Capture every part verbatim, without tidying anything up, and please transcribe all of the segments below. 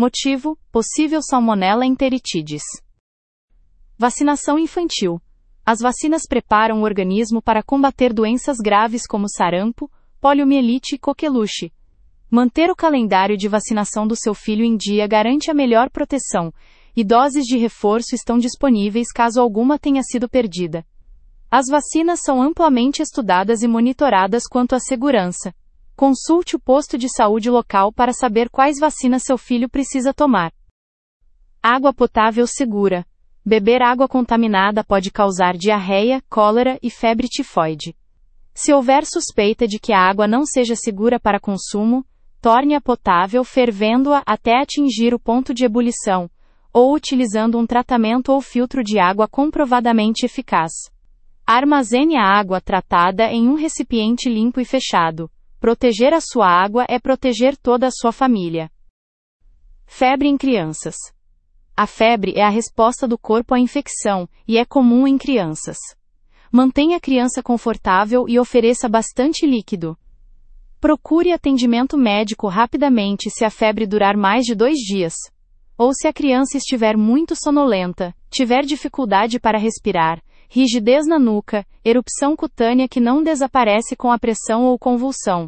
Motivo: possível Salmonella enteritidis. Vacinação infantil. As vacinas preparam o organismo para combater doenças graves como sarampo, poliomielite e coqueluche. Manter o calendário de vacinação do seu filho em dia garante a melhor proteção, e doses de reforço estão disponíveis caso alguma tenha sido perdida. As vacinas são amplamente estudadas e monitoradas quanto à segurança. Consulte o posto de saúde local para saber quais vacinas seu filho precisa tomar. Água potável segura. Beber água contaminada pode causar diarreia, cólera e febre tifoide. Se houver suspeita de que a água não seja segura para consumo, torne-a potável fervendo-a até atingir o ponto de ebulição, ou utilizando um tratamento ou filtro de água comprovadamente eficaz. Armazene a água tratada em um recipiente limpo e fechado. Proteger a sua água é proteger toda a sua família. Febre em crianças. A febre é a resposta do corpo à infecção e é comum em crianças. Mantenha a criança confortável e ofereça bastante líquido. Procure atendimento médico rapidamente se a febre durar mais de dois dias. Ou se a criança estiver muito sonolenta, tiver dificuldade para respirar, rigidez na nuca, erupção cutânea que não desaparece com a pressão ou convulsão.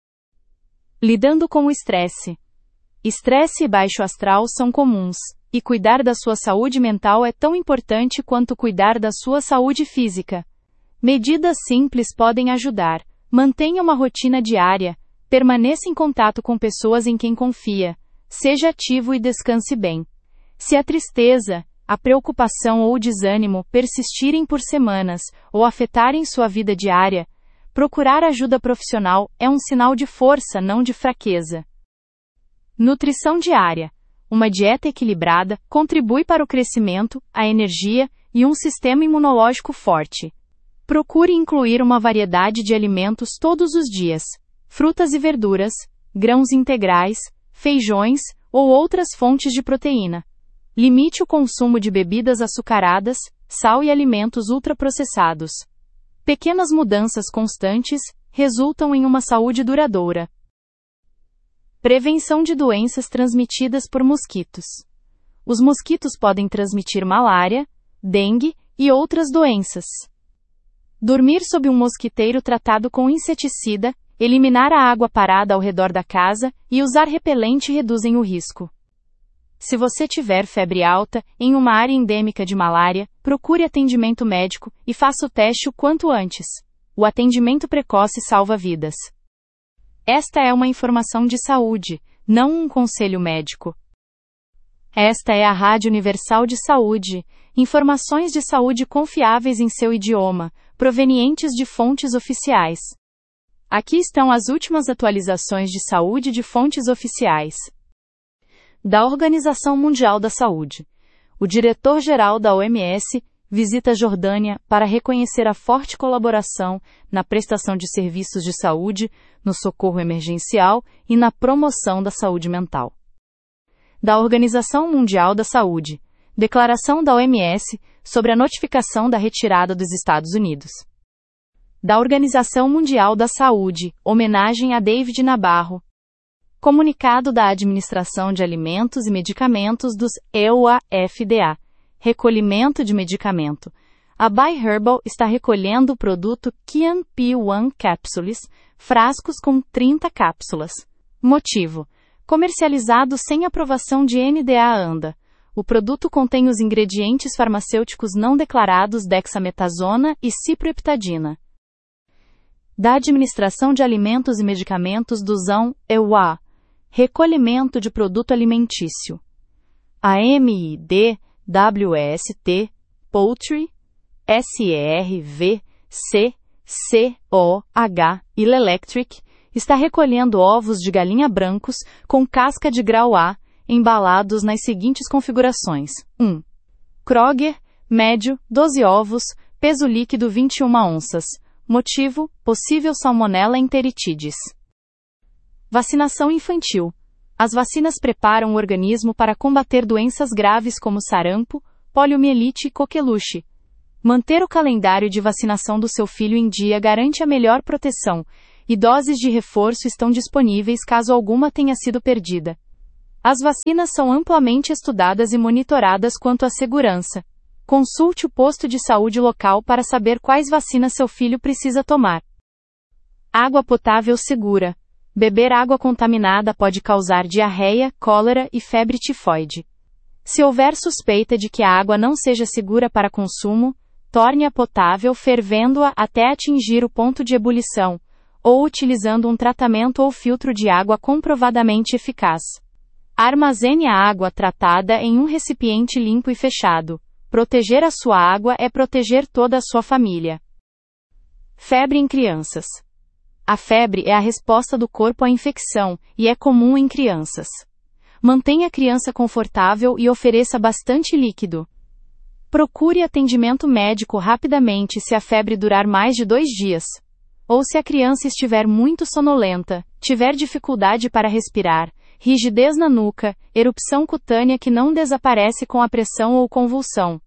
Lidando com o estresse. Estresse e baixo astral são comuns, e cuidar da sua saúde mental é tão importante quanto cuidar da sua saúde física. Medidas simples podem ajudar. Mantenha uma rotina diária, permaneça em contato com pessoas em quem confia, seja ativo e descanse bem. Se a tristeza, a preocupação ou o desânimo persistirem por semanas ou afetarem sua vida diária, procurar ajuda profissional é um sinal de força, não de fraqueza. Nutrição diária. Uma dieta equilibrada contribui para o crescimento, a energia e um sistema imunológico forte. Procure incluir uma variedade de alimentos todos os dias: frutas e verduras, grãos integrais, feijões ou outras fontes de proteína. Limite o consumo de bebidas açucaradas, sal e alimentos ultraprocessados. Pequenas mudanças constantes resultam em uma saúde duradoura. Prevenção de doenças transmitidas por mosquitos. Os mosquitos podem transmitir malária, dengue e outras doenças. Dormir sob um mosquiteiro tratado com inseticida, eliminar a água parada ao redor da casa e usar repelente reduzem o risco. Se você tiver febre alta, em uma área endêmica de malária, procure atendimento médico e faça o teste o quanto antes. O atendimento precoce salva vidas. Esta é uma informação de saúde, não um conselho médico. Esta é a Rádio Universal de Saúde, informações de saúde confiáveis em seu idioma, provenientes de fontes oficiais. Aqui estão as últimas atualizações de saúde de fontes oficiais. Da Organização Mundial da Saúde. O diretor-geral da O M S visita a Jordânia para reconhecer a forte colaboração na prestação de serviços de saúde, no socorro emergencial e na promoção da saúde mental. Da Organização Mundial da Saúde. Declaração da O M S sobre a notificação da retirada dos Estados Unidos. Da Organização Mundial da Saúde, homenagem a David Nabarro. Comunicado da Administração de Alimentos e Medicamentos dos E U A F D A. Recolhimento de medicamento. A By-Herbal está recolhendo o produto Kian P um Capsules, frascos com trinta cápsulas. Motivo: comercializado sem aprovação de N D A ANDA. O produto contém os ingredientes farmacêuticos não declarados dexametasona e ciproheptadina. Da Administração de Alimentos e Medicamentos do Zão, E U A. Recolhimento de produto alimentício. A M I D W S T Poultry S R V C C O H e Electric está recolhendo ovos de galinha brancos com casca de grau A, embalados nas seguintes configurações: um. Kroger, médio, doze ovos, peso líquido vinte e uma onças. Motivo: possível Salmonella enteritidis. Vacinação infantil. As vacinas preparam o organismo para combater doenças graves como sarampo, poliomielite e coqueluche. Manter o calendário de vacinação do seu filho em dia garante a melhor proteção, e doses de reforço estão disponíveis caso alguma tenha sido perdida. As vacinas são amplamente estudadas e monitoradas quanto à segurança. Consulte o posto de saúde local para saber quais vacinas seu filho precisa tomar. Água potável segura. Beber água contaminada pode causar diarreia, cólera e febre tifoide. Se houver suspeita de que a água não seja segura para consumo, torne-a potável fervendo-a até atingir o ponto de ebulição, ou utilizando um tratamento ou filtro de água comprovadamente eficaz. Armazene a água tratada em um recipiente limpo e fechado. Proteger a sua água é proteger toda a sua família. Febre em crianças. A febre é a resposta do corpo à infecção e é comum em crianças. Mantenha a criança confortável e ofereça bastante líquido. Procure atendimento médico rapidamente se a febre durar mais de dois dias. Ou se a criança estiver muito sonolenta, tiver dificuldade para respirar, rigidez na nuca, erupção cutânea que não desaparece com a pressão ou convulsão.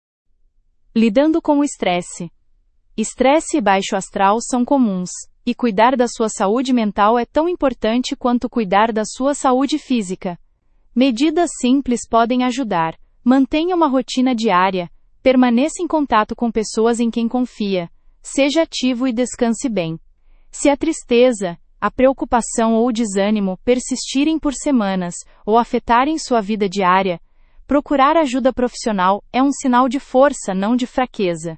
Lidando com o estresse. Estresse e baixo astral são comuns, e cuidar da sua saúde mental é tão importante quanto cuidar da sua saúde física. Medidas simples podem ajudar. Mantenha uma rotina diária, permaneça em contato com pessoas em quem confia, seja ativo e descanse bem. Se a tristeza, a preocupação ou o desânimo persistirem por semanas ou afetarem sua vida diária, procurar ajuda profissional é um sinal de força, não de fraqueza.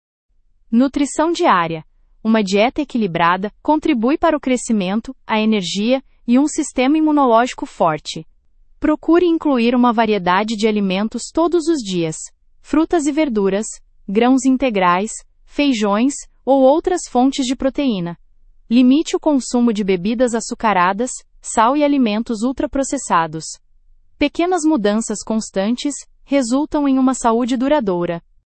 Nutrição diária. Uma dieta equilibrada contribui para o crescimento, a energia e um sistema imunológico forte. Procure incluir uma variedade de alimentos todos os dias: frutas e verduras, grãos integrais, feijões ou outras fontes de proteína. Limite o consumo de bebidas açucaradas, sal e alimentos ultraprocessados. Pequenas mudanças constantes resultam em uma saúde duradoura.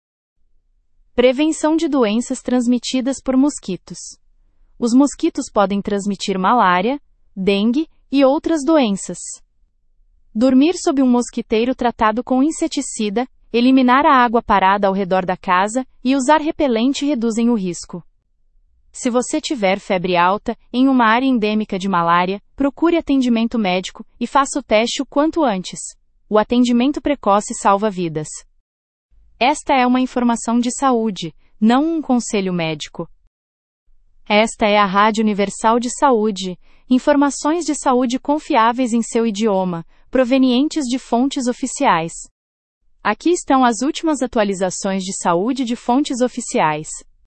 Prevenção de doenças transmitidas por mosquitos. Os mosquitos podem transmitir malária, dengue e outras doenças. Dormir sob um mosquiteiro tratado com inseticida, eliminar a água parada ao redor da casa e usar repelente reduzem o risco. Se você tiver febre alta, em uma área endêmica de malária, procure atendimento médico e faça o teste o quanto antes. O atendimento precoce salva vidas. Esta é uma informação de saúde, não um conselho médico. Esta é a Rádio Universal de Saúde, informações de saúde confiáveis em seu idioma, provenientes de fontes oficiais. Aqui estão as últimas atualizações de saúde de fontes oficiais.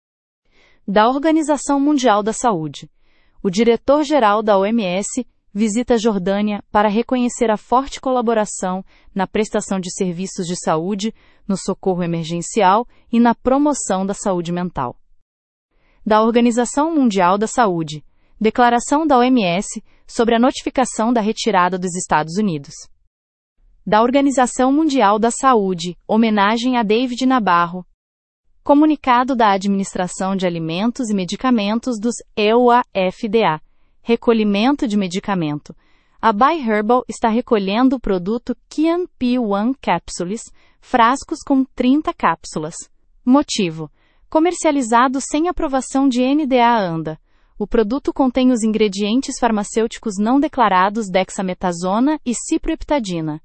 Da Organização Mundial da Saúde. O diretor-geral da O M S visita a Jordânia para reconhecer a forte colaboração na prestação de serviços de saúde, no socorro emergencial e na promoção da saúde mental. Da Organização Mundial da Saúde. Declaração da O M S sobre a notificação da retirada dos Estados Unidos. Da Organização Mundial da Saúde, homenagem a David Nabarro. Comunicado da Administração de Alimentos e Medicamentos dos E U A F D A. Recolhimento de medicamento. A By Herbal está recolhendo o produto Kian P um Capsules, frascos com trinta cápsulas. Motivo: comercializado sem aprovação de N D A ANDA. O produto contém os ingredientes farmacêuticos não declarados dexametasona e ciproheptadina.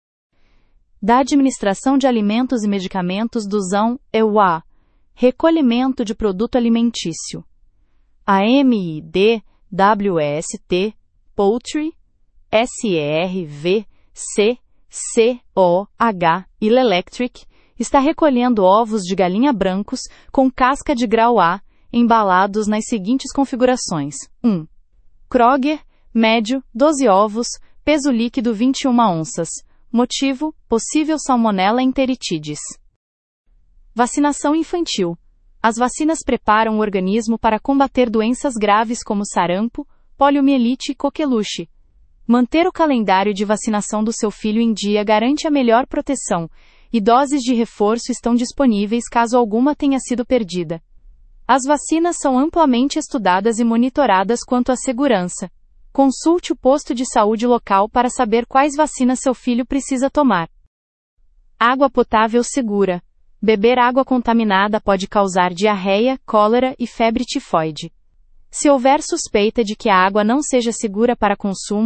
Da Administração de Alimentos e Medicamentos do Z A M E U A. Recolhimento de produto alimentício. A M I D W S T Poultry S E R V C C O H e Electric está recolhendo ovos de galinha brancos com casca de grau A, embalados nas seguintes configurações: um. Kroger, médio, doze ovos, peso líquido vinte e uma onças. Motivo: possível Salmonella enteritidis. Vacinação infantil. As vacinas preparam o organismo para combater doenças graves como sarampo, poliomielite e coqueluche. Manter o calendário de vacinação do seu filho em dia garante a melhor proteção, e doses de reforço estão disponíveis caso alguma tenha sido perdida. As vacinas são amplamente estudadas e monitoradas quanto à segurança. Consulte o posto de saúde local para saber quais vacinas seu filho precisa tomar. Água potável segura. Beber água contaminada pode causar diarreia, cólera e febre tifoide. Se houver suspeita de que a água não seja segura para consumo,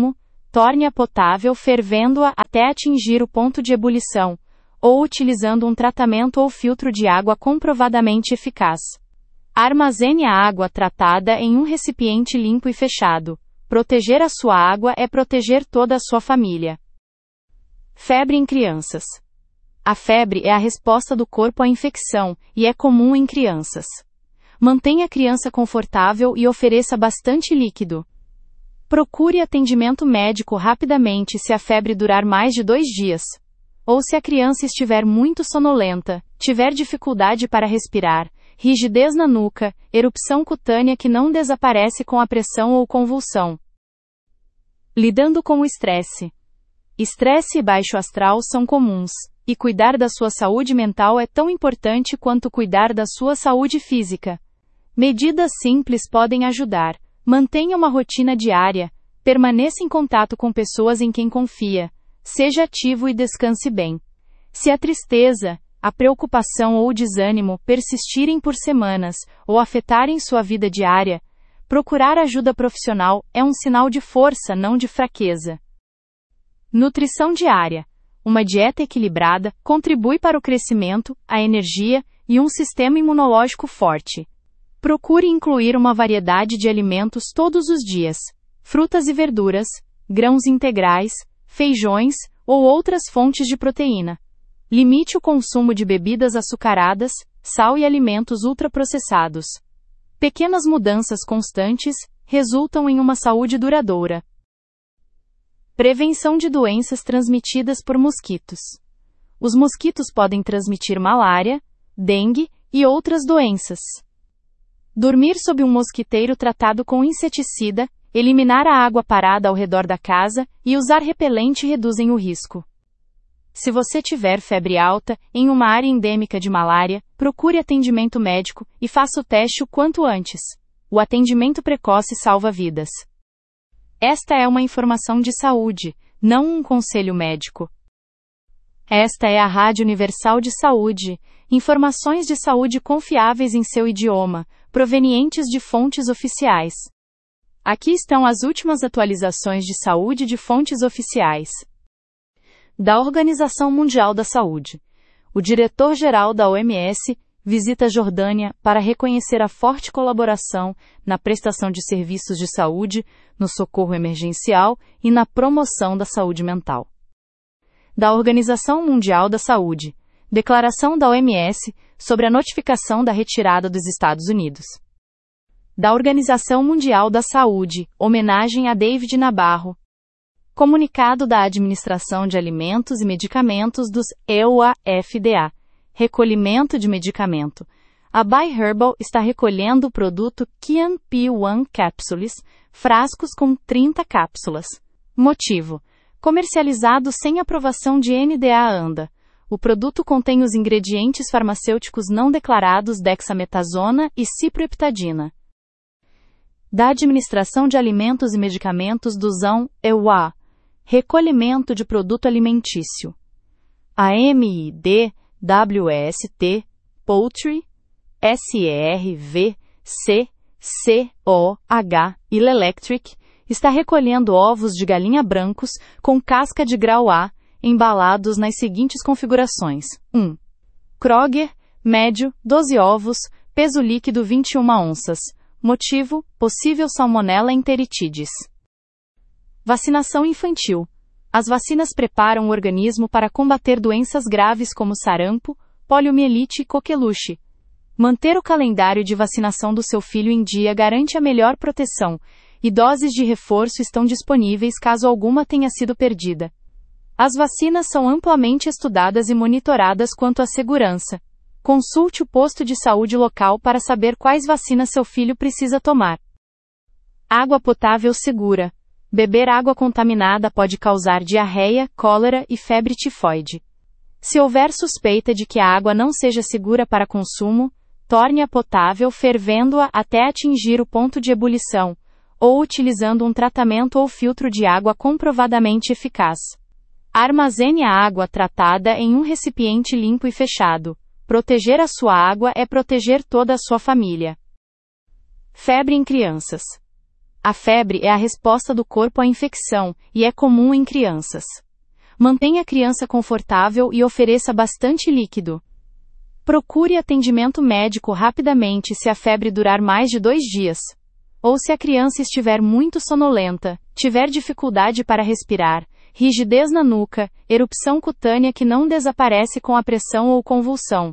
torne-a potável fervendo-a até atingir o ponto de ebulição, ou utilizando um tratamento ou filtro de água comprovadamente eficaz. Armazene a água tratada em um recipiente limpo e fechado. Proteger a sua água é proteger toda a sua família. Febre em crianças. A febre é a resposta do corpo à infecção e é comum em crianças. Mantenha a criança confortável e ofereça bastante líquido. Procure atendimento médico rapidamente se a febre durar mais de dois dias. Ou se a criança estiver muito sonolenta, tiver dificuldade para respirar, rigidez na nuca, erupção cutânea que não desaparece com a pressão ou convulsão. Lidando com o estresse. Estresse e baixo astral são comuns, e cuidar da sua saúde mental é tão importante quanto cuidar da sua saúde física. Medidas simples podem ajudar. Mantenha uma rotina diária, permaneça em contato com pessoas em quem confia, seja ativo e descanse bem. Se a tristeza, a preocupação ou o desânimo persistirem por semanas ou afetarem sua vida diária, procurar ajuda profissional é um sinal de força, não de fraqueza. Nutrição diária. Uma dieta equilibrada contribui para o crescimento, a energia e um sistema imunológico forte. Procure incluir uma variedade de alimentos todos os dias: frutas e verduras, grãos integrais, feijões ou outras fontes de proteína. Limite o consumo de bebidas açucaradas, sal e alimentos ultraprocessados. Pequenas mudanças constantes resultam em uma saúde duradoura. Prevenção de doenças transmitidas por mosquitos. Os mosquitos podem transmitir malária, dengue e outras doenças. Dormir sob um mosquiteiro tratado com inseticida, eliminar a água parada ao redor da casa e usar repelente reduzem o risco. Se você tiver febre alta, em uma área endêmica de malária, procure atendimento médico e faça o teste o quanto antes. O atendimento precoce salva vidas. Esta é uma informação de saúde, não um conselho médico. Esta é a Rádio Universal de Saúde, informações de saúde confiáveis em seu idioma, provenientes de fontes oficiais. Aqui estão as últimas atualizações de saúde de fontes oficiais. Da Organização Mundial da Saúde. O diretor-geral da O M S visita a Jordânia para reconhecer a forte colaboração na prestação de serviços de saúde, no socorro emergencial e na promoção da saúde mental. Da Organização Mundial da Saúde. Declaração da O M S sobre a notificação da retirada dos Estados Unidos. Da Organização Mundial da Saúde, homenagem a David Nabarro. Comunicado da Administração de Alimentos e Medicamentos dos E U A F D A. Recolhimento de medicamento. A By-Herbal está recolhendo o produto K N P um Capsules, frascos com trinta cápsulas. Motivo: comercializado sem aprovação de N D A ANDA. O produto contém os ingredientes farmacêuticos não declarados dexametasona e ciproheptadina. Da Administração de Alimentos e Medicamentos do Z A M E U A. Recolhimento de produto alimentício. A M I D W S T Poultry S R V C C O H e Electric está recolhendo ovos de galinha brancos com casca de grau A, embalados nas seguintes configurações: um. Kroger, médio, doze ovos, peso líquido vinte e uma onças. Motivo: possível Salmonella enteritidis. Vacinação infantil. As vacinas preparam o organismo para combater doenças graves como sarampo, poliomielite e coqueluche. Manter o calendário de vacinação do seu filho em dia garante a melhor proteção, e doses de reforço estão disponíveis caso alguma tenha sido perdida. As vacinas são amplamente estudadas e monitoradas quanto à segurança. Consulte o posto de saúde local para saber quais vacinas seu filho precisa tomar. Água potável segura. Beber água contaminada pode causar diarreia, cólera e febre tifoide. Se houver suspeita de que a água não seja segura para consumo, torne-a potável fervendo-a até atingir o ponto de ebulição, ou utilizando um tratamento ou filtro de água comprovadamente eficaz. Armazene a água tratada em um recipiente limpo e fechado. Proteger a sua água é proteger toda a sua família. Febre em crianças. A febre é a resposta do corpo à infecção e é comum em crianças. Mantenha a criança confortável e ofereça bastante líquido. Procure atendimento médico rapidamente se a febre durar mais de dois dias. Ou se a criança estiver muito sonolenta, tiver dificuldade para respirar, rigidez na nuca, erupção cutânea que não desaparece com a pressão ou convulsão.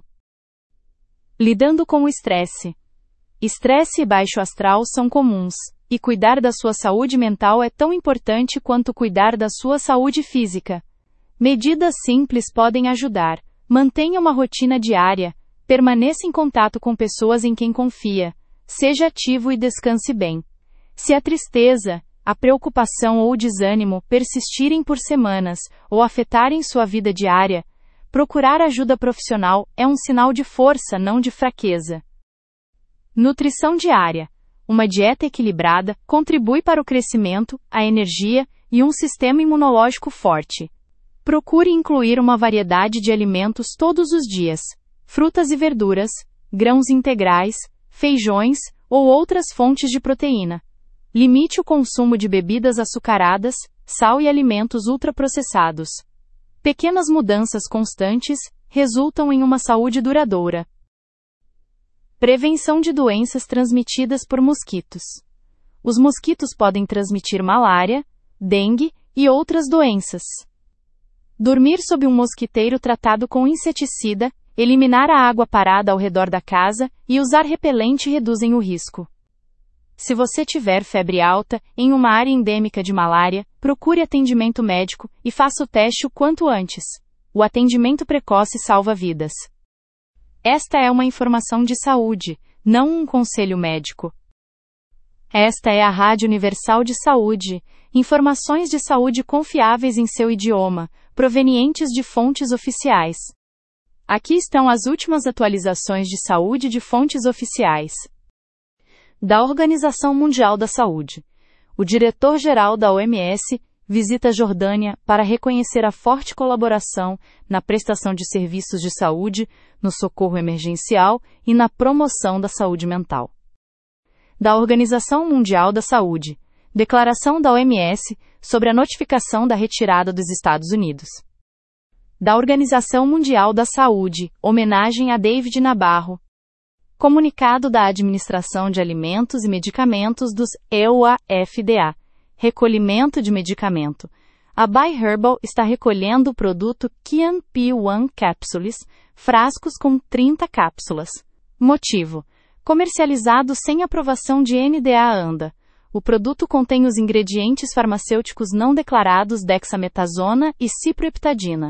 Lidando com o estresse. Estresse e baixo astral são comuns, e cuidar da sua saúde mental é tão importante quanto cuidar da sua saúde física. Medidas simples podem ajudar. Mantenha uma rotina diária, permaneça em contato com pessoas em quem confia, seja ativo e descanse bem. Se a tristeza, a preocupação ou o desânimo persistirem por semanas ou afetarem sua vida diária, procurar ajuda profissional é um sinal de força, não de fraqueza. Nutrição diária. Uma dieta equilibrada contribui para o crescimento, a energia e um sistema imunológico forte. Procure incluir uma variedade de alimentos todos os dias: frutas e verduras, grãos integrais, feijões ou outras fontes de proteína. Limite o consumo de bebidas açucaradas, sal e alimentos ultraprocessados. Pequenas mudanças constantes resultam em uma saúde duradoura. Prevenção de doenças transmitidas por mosquitos. Os mosquitos podem transmitir malária, dengue e outras doenças. Dormir sob um mosquiteiro tratado com inseticida, eliminar a água parada ao redor da casa e usar repelente reduzem o risco. Se você tiver febre alta, em uma área endêmica de malária, procure atendimento médico e faça o teste o quanto antes. O atendimento precoce salva vidas. Esta é uma informação de saúde, não um conselho médico. Esta é a Rádio Universal de Saúde, informações de saúde confiáveis em seu idioma, provenientes de fontes oficiais. Aqui estão as últimas atualizações de saúde de fontes oficiais. Da Organização Mundial da Saúde. O diretor-geral da O M S visita a Jordânia para reconhecer a forte colaboração na prestação de serviços de saúde, no socorro emergencial e na promoção da saúde mental. Da Organização Mundial da Saúde. Declaração da O M S sobre a notificação da retirada dos Estados Unidos. Da Organização Mundial da Saúde, homenagem a David Nabarro. Comunicado da Administração de Alimentos e Medicamentos dos E U A F D A. Recolhimento de medicamento. A By Herbal está recolhendo o produto Kian P um Capsules, frascos com trinta cápsulas. Motivo: comercializado sem aprovação de N D A ANDA. O produto contém os ingredientes farmacêuticos não declarados dexametasona e ciproheptadina.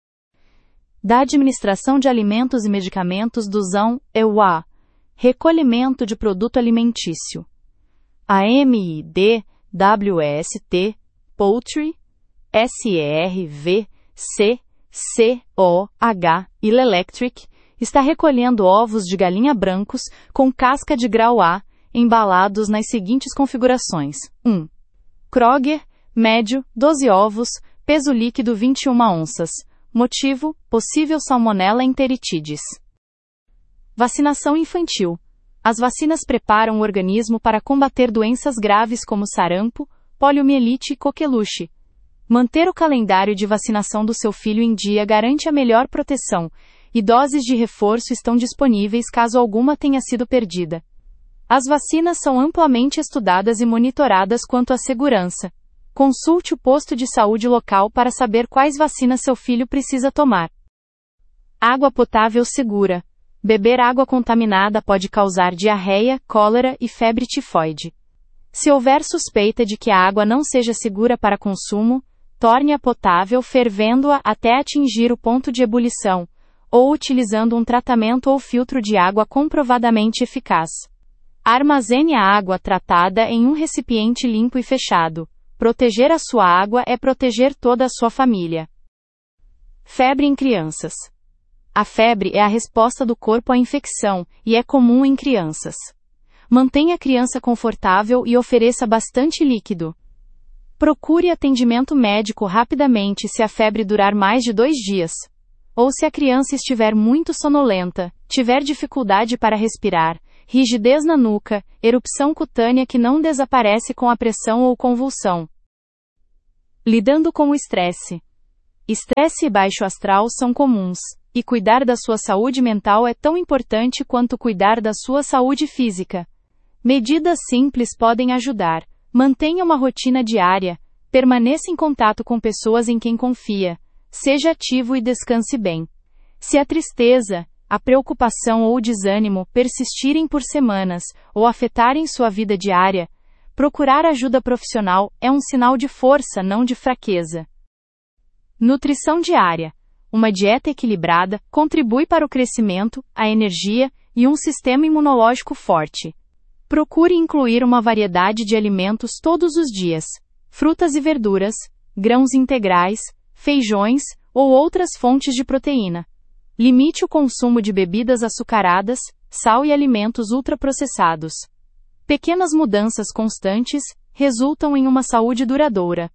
Da Administração de Alimentos e Medicamentos do Z A M E U A. Recolhimento de produto alimentício. A M I D W S T Poultry S R V C C O H e Electric está recolhendo ovos de galinha brancos com casca de grau A, embalados nas seguintes configurações: um. Kroger, médio, doze ovos, peso líquido vinte e uma onças. Motivo: possível Salmonella enteritidis. Vacinação infantil. As vacinas preparam o organismo para combater doenças graves como sarampo, poliomielite e coqueluche. Manter o calendário de vacinação do seu filho em dia garante a melhor proteção, e doses de reforço estão disponíveis caso alguma tenha sido perdida. As vacinas são amplamente estudadas e monitoradas quanto à segurança. Consulte o posto de saúde local para saber quais vacinas seu filho precisa tomar. Água potável segura. Beber água contaminada pode causar diarreia, cólera e febre tifoide. Se houver suspeita de que a água não seja segura para consumo, torne-a potável fervendo-a até atingir o ponto de ebulição, ou utilizando um tratamento ou filtro de água comprovadamente eficaz. Armazene a água tratada em um recipiente limpo e fechado. Proteger a sua água é proteger toda a sua família. Febre em crianças. A febre é a resposta do corpo à infecção e é comum em crianças. Mantenha a criança confortável e ofereça bastante líquido. Procure atendimento médico rapidamente se a febre durar mais de dois dias. Ou se a criança estiver muito sonolenta, tiver dificuldade para respirar, rigidez na nuca, erupção cutânea que não desaparece com a pressão ou convulsão. Lidando com o estresse. Estresse e baixo astral são comuns, e cuidar da sua saúde mental é tão importante quanto cuidar da sua saúde física. Medidas simples podem ajudar. Mantenha uma rotina diária, permaneça em contato com pessoas em quem confia, seja ativo e descanse bem. Se a tristeza, a preocupação ou o desânimo persistirem por semanas ou afetarem sua vida diária, procurar ajuda profissional é um sinal de força, não de fraqueza. Nutrição diária. Uma dieta equilibrada contribui para o crescimento, a energia e um sistema imunológico forte. Procure incluir uma variedade de alimentos todos os dias: frutas e verduras, grãos integrais, feijões ou outras fontes de proteína. Limite o consumo de bebidas açucaradas, sal e alimentos ultraprocessados. Pequenas mudanças constantes resultam em uma saúde duradoura.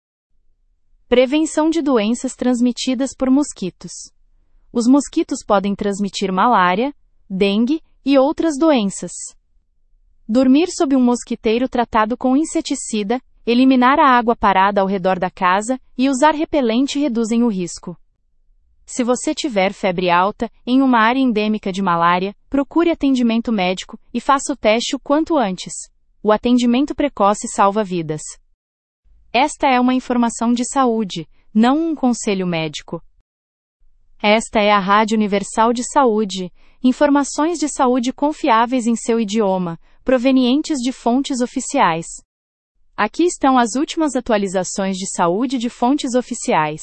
Prevenção de doenças transmitidas por mosquitos. Os mosquitos podem transmitir malária, dengue e outras doenças. Dormir sob um mosquiteiro tratado com inseticida, eliminar a água parada ao redor da casa e usar repelente reduzem o risco. Se você tiver febre alta, em uma área endêmica de malária, procure atendimento médico e faça o teste o quanto antes. O atendimento precoce salva vidas. Esta é uma informação de saúde, não um conselho médico. Esta é a Rádio Universal de Saúde, informações de saúde confiáveis em seu idioma, provenientes de fontes oficiais. Aqui estão as últimas atualizações de saúde de fontes oficiais.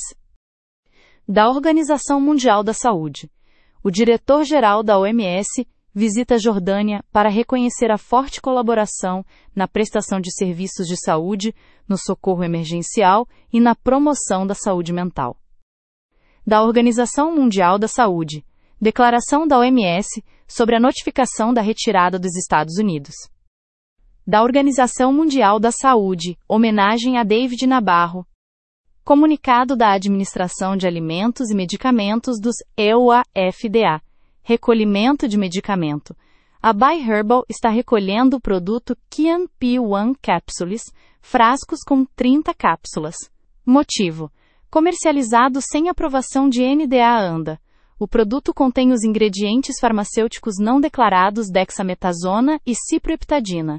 Da Organização Mundial da Saúde. O diretor-geral da O M S visita a Jordânia para reconhecer a forte colaboração na prestação de serviços de saúde, no socorro emergencial e na promoção da saúde mental. Da Organização Mundial da Saúde. Declaração da O M S sobre a notificação da retirada dos Estados Unidos. Da Organização Mundial da Saúde. Homenagem a David Nabarro. Comunicado da Administração de Alimentos e Medicamentos dos E U A F D A. Recolhimento de medicamento. A By-Herbal está recolhendo o produto Q M P um Capsules, frascos com trinta cápsulas. Motivo: comercializado sem aprovação de N D A ANDA. O produto contém os ingredientes farmacêuticos não declarados dexametasona e ciproheptadina.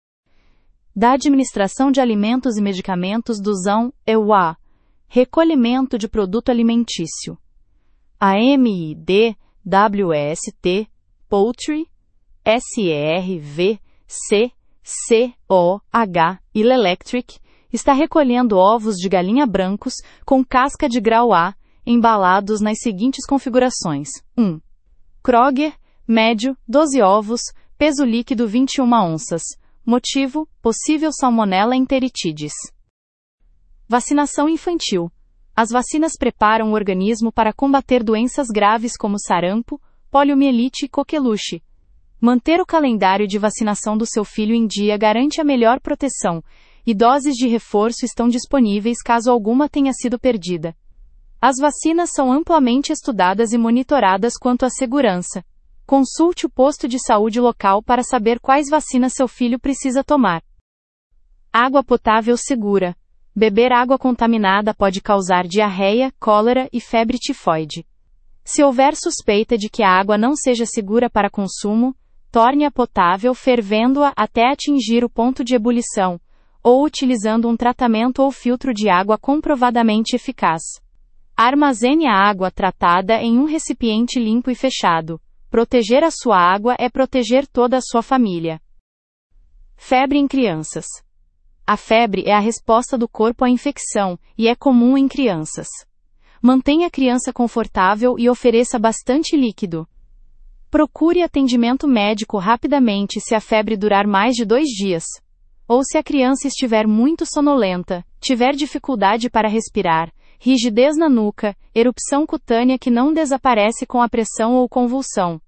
Da Administração de Alimentos e Medicamentos do Z A M E U A. Recolhimento de produto alimentício. A M I D W S T Poultry S E R V C C O H e Electric está recolhendo ovos de galinha brancos com casca de grau A, embalados nas seguintes configurações: um. Kroger, médio, doze ovos, peso líquido vinte e uma onças. Motivo: possível Salmonella enteritidis. Vacinação infantil. As vacinas preparam o organismo para combater doenças graves como sarampo, poliomielite e coqueluche. Manter o calendário de vacinação do seu filho em dia garante a melhor proteção, e doses de reforço estão disponíveis caso alguma tenha sido perdida. As vacinas são amplamente estudadas e monitoradas quanto à segurança. Consulte o posto de saúde local para saber quais vacinas seu filho precisa tomar. Água potável segura. Beber água contaminada pode causar diarreia, cólera e febre tifoide. Se houver suspeita de que a água não seja segura para consumo, torne-a potável fervendo-a até atingir o ponto de ebulição, ou utilizando um tratamento ou filtro de água comprovadamente eficaz. Armazene a água tratada em um recipiente limpo e fechado. Proteger a sua água é proteger toda a sua família. Febre em crianças. A febre é a resposta do corpo à infecção e é comum em crianças. Mantenha a criança confortável e ofereça bastante líquido. Procure atendimento médico rapidamente se a febre durar mais de dois dias. Ou se a criança estiver muito sonolenta, tiver dificuldade para respirar, rigidez na nuca, erupção cutânea que não desaparece com a pressão ou convulsão.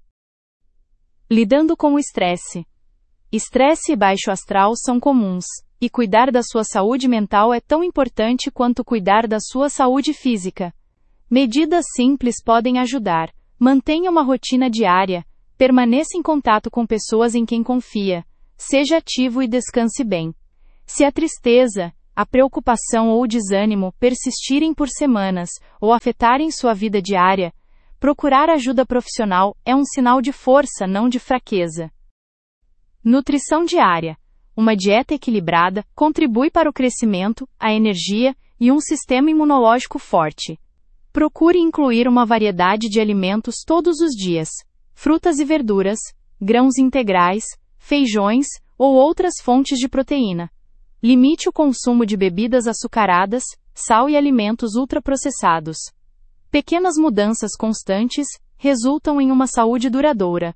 Lidando com o estresse. Estresse e baixo astral são comuns, e cuidar da sua saúde mental é tão importante quanto cuidar da sua saúde física. Medidas simples podem ajudar. Mantenha uma rotina diária, Permaneça em contato com pessoas em quem confia. Seja ativo e descanse bem. Se a tristeza, a preocupação ou o desânimo persistirem por semanas ou afetarem sua vida diária, procurar ajuda profissional é um sinal de força, não de fraqueza. Nutrição diária. Uma dieta equilibrada contribui para o crescimento, a energia e um sistema imunológico forte. Procure incluir uma variedade de alimentos todos os dias: frutas e verduras, grãos integrais, feijões ou outras fontes de proteína. Limite o consumo de bebidas açucaradas, sal e alimentos ultraprocessados. Pequenas mudanças constantes resultam em uma saúde duradoura.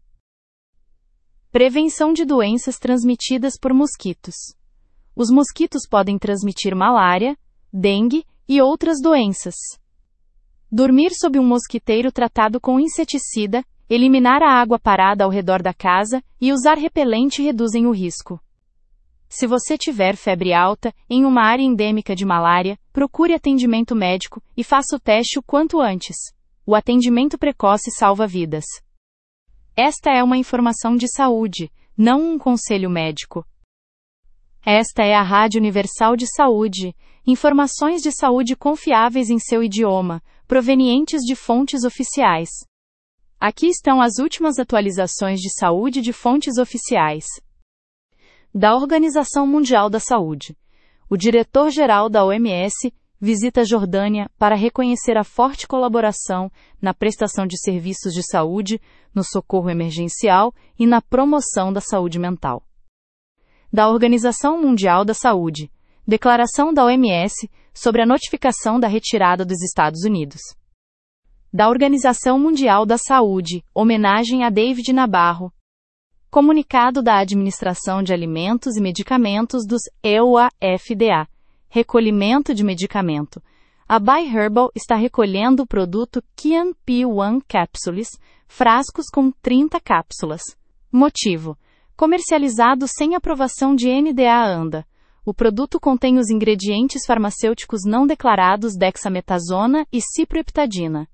Prevenção de doenças transmitidas por mosquitos. Os mosquitos podem transmitir malária, dengue e outras doenças. Dormir sob um mosquiteiro tratado com inseticida, eliminar a água parada ao redor da casa e usar repelente reduzem o risco. Se você tiver febre alta, em uma área endêmica de malária, procure atendimento médico e faça o teste o quanto antes. O atendimento precoce salva vidas. Esta é uma informação de saúde, não um conselho médico. Esta é a Rádio Universal de Saúde, informações de saúde confiáveis em seu idioma, provenientes de fontes oficiais. Aqui estão as últimas atualizações de saúde de fontes oficiais. Da Organização Mundial da Saúde. O diretor-geral da O M S visita a Jordânia para reconhecer a forte colaboração na prestação de serviços de saúde, no socorro emergencial e na promoção da saúde mental. Da Organização Mundial da Saúde. Declaração da O M S sobre a notificação da retirada dos Estados Unidos. Da Organização Mundial da Saúde. Homenagem a David Nabarro. Comunicado da Administração de Alimentos e Medicamentos dos E U A F D A. Recolhimento de medicamento. A By-Herbal está recolhendo o produto Kian P um Capsules, frascos com trinta cápsulas. Motivo: comercializado sem aprovação de N D A ANDA. O produto contém os ingredientes farmacêuticos não declarados dexametasona e ciproheptadina.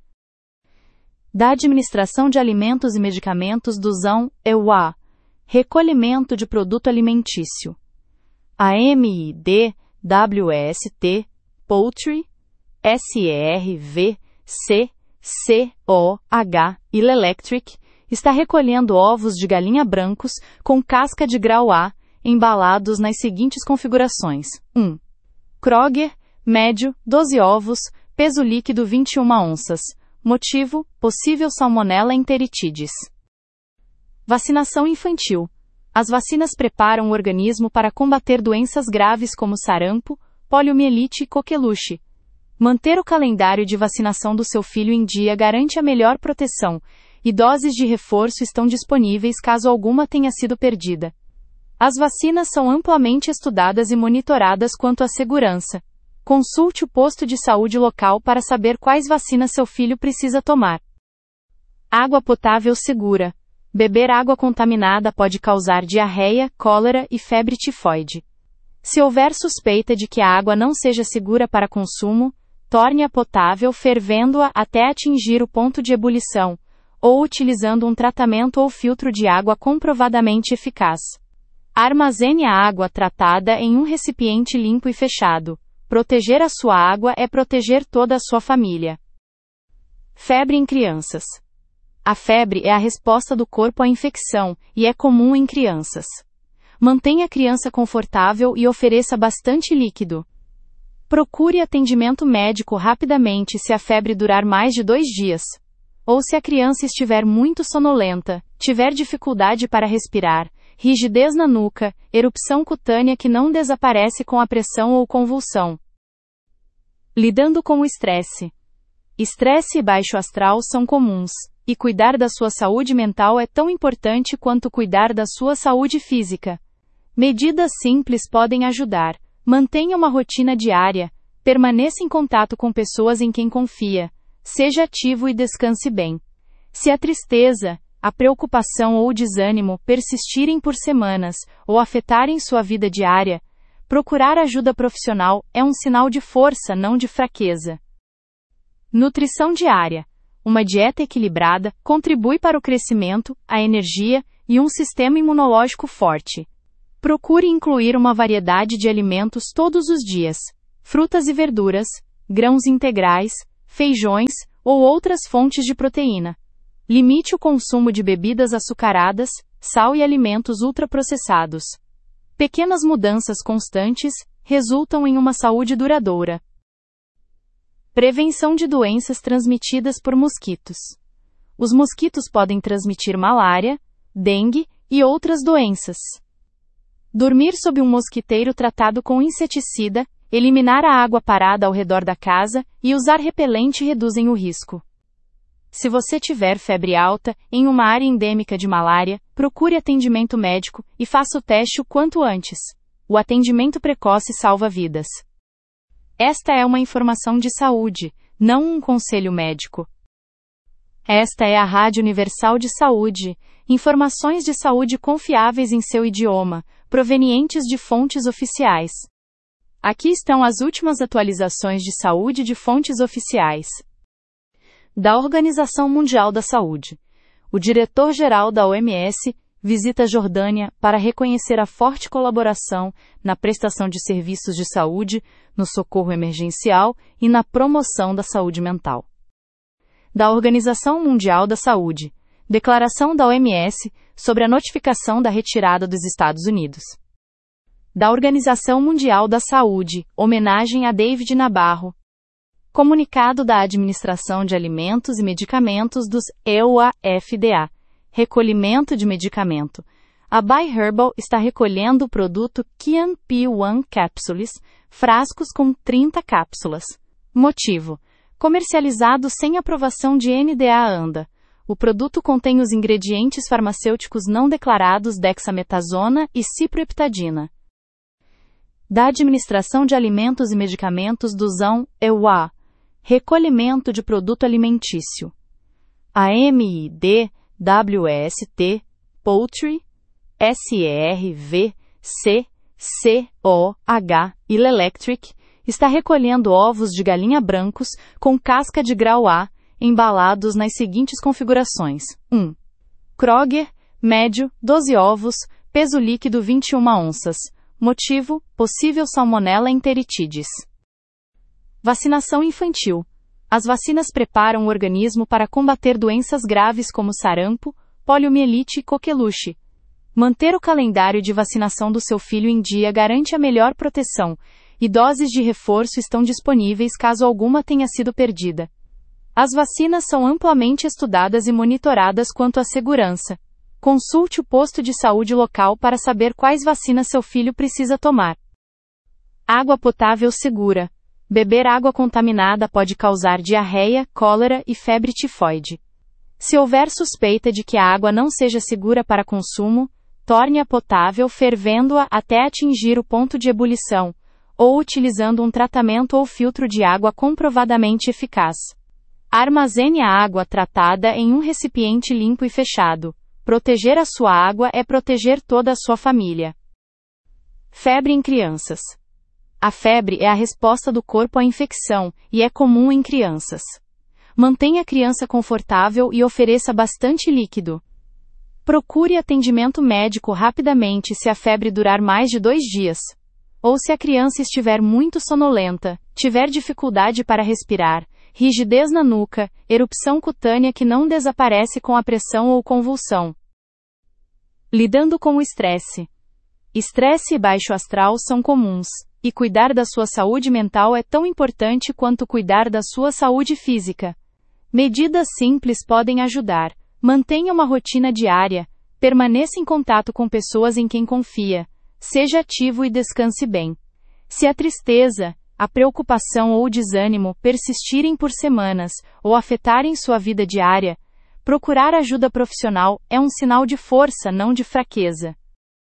Da Administração de Alimentos e Medicamentos do Z A M E U A. Recolhimento de produto alimentício. A M I D W S T Poultry S R V C C O H e Electric está recolhendo ovos de galinha brancos com casca de grau A, embalados nas seguintes configurações: um. Kroger, médio, doze ovos, peso líquido vinte e uma onças. Motivo: possível Salmonella enteritidis. Vacinação infantil. As vacinas preparam o organismo para combater doenças graves como sarampo, poliomielite e coqueluche. Manter o calendário de vacinação do seu filho em dia garante a melhor proteção, e doses de reforço estão disponíveis caso alguma tenha sido perdida. As vacinas são amplamente estudadas e monitoradas quanto à segurança. Consulte o posto de saúde local para saber quais vacinas seu filho precisa tomar. Água potável segura. Beber água contaminada pode causar diarreia, cólera e febre tifoide. Se houver suspeita de que a água não seja segura para consumo, torne-a potável fervendo-a até atingir o ponto de ebulição, ou utilizando um tratamento ou filtro de água comprovadamente eficaz. Armazene a água tratada em um recipiente limpo e fechado. Proteger a sua água é proteger toda a sua família. Febre em crianças. A febre é a resposta do corpo à infecção e é comum em crianças. Mantenha a criança confortável e ofereça bastante líquido. Procure atendimento médico rapidamente se a febre durar mais de dois dias. Ou se a criança estiver muito sonolenta, tiver dificuldade para respirar, rigidez na nuca, erupção cutânea que não desaparece com a pressão ou convulsão. Lidando com o estresse. Estresse e baixo astral são comuns, e cuidar da sua saúde mental é tão importante quanto cuidar da sua saúde física. Medidas simples podem ajudar. Mantenha uma rotina diária, permaneça em contato com pessoas em quem confia, seja ativo e descanse bem. Se a tristeza, a preocupação ou o desânimo persistirem por semanas ou afetarem sua vida diária, procurar ajuda profissional é um sinal de força, não de fraqueza. Nutrição diária. uma dieta equilibrada, contribui para o crescimento, a energia e um sistema imunológico forte. Procure incluir uma variedade de alimentos todos os dias: frutas e verduras, grãos integrais, feijões ou outras fontes de proteína. Limite o consumo de bebidas açucaradas, sal e alimentos ultraprocessados. Pequenas mudanças constantes resultam em uma saúde duradoura. Prevenção de doenças transmitidas por mosquitos. Os mosquitos podem transmitir malária, dengue e outras doenças. Dormir sob um mosquiteiro tratado com inseticida, eliminar a água parada ao redor da casa e usar repelente reduzem o risco. Se você tiver febre alta, em uma área endêmica de malária, procure atendimento médico e faça o teste o quanto antes. O atendimento precoce salva vidas. Esta é uma informação de saúde, não um conselho médico. Esta é a Rádio Universal de Saúde, informações de saúde confiáveis em seu idioma, provenientes de fontes oficiais. Aqui estão as últimas atualizações de saúde de fontes oficiais. Da Organização Mundial da Saúde. O diretor-geral da O M S visita a Jordânia para reconhecer a forte colaboração na prestação de serviços de saúde, no socorro emergencial e na promoção da saúde mental. Da Organização Mundial da Saúde. Declaração da O M S sobre a notificação da retirada dos Estados Unidos. Da Organização Mundial da Saúde, homenagem a David Nabarro. Comunicado da Administração de Alimentos e Medicamentos dos E U A F D A. Recolhimento de medicamento. A By Herbal está recolhendo o produto Kian P um Capsules, frascos com trinta cápsulas. Motivo: comercializado sem aprovação de N D A ANDA. O produto contém os ingredientes farmacêuticos não declarados dexametasona e ciproheptadina. Da Administração de Alimentos e Medicamentos do Z A M E U A. Recolhimento de produto alimentício. A M I D W S T Poultry S E R V C C O H e Electric está recolhendo ovos de galinha brancos com casca de grau A, embalados nas seguintes configurações: um. Kroger, médio, doze ovos, peso líquido vinte e uma onças. Motivo: possível Salmonella enteritidis. Vacinação infantil. As vacinas preparam o organismo para combater doenças graves como sarampo, poliomielite e coqueluche. Manter o calendário de vacinação do seu filho em dia garante a melhor proteção, e doses de reforço estão disponíveis caso alguma tenha sido perdida. As vacinas são amplamente estudadas e monitoradas quanto à segurança. Consulte o posto de saúde local para saber quais vacinas seu filho precisa tomar. Água potável segura. Beber água contaminada pode causar diarreia, cólera e febre tifoide. Se houver suspeita de que a água não seja segura para consumo, torne-a potável fervendo-a até atingir o ponto de ebulição, ou utilizando um tratamento ou filtro de água comprovadamente eficaz. Armazene a água tratada em um recipiente limpo e fechado. Proteger a sua água é proteger toda a sua família. Febre em crianças. A febre é a resposta do corpo à infecção e é comum em crianças. Mantenha a criança confortável e ofereça bastante líquido. Procure atendimento médico rapidamente se a febre durar mais de dois dias. Ou se a criança estiver muito sonolenta, tiver dificuldade para respirar, rigidez na nuca, erupção cutânea que não desaparece com a pressão ou convulsão. Lidando com o estresse. Estresse e baixo astral são comuns, e cuidar da sua saúde mental é tão importante quanto cuidar da sua saúde física. Medidas simples podem ajudar. Mantenha uma rotina diária, permaneça em contato com pessoas em quem confia, seja ativo e descanse bem. Se a tristeza, a preocupação ou o desânimo persistirem por semanas ou afetarem sua vida diária, procurar ajuda profissional é um sinal de força, não de fraqueza.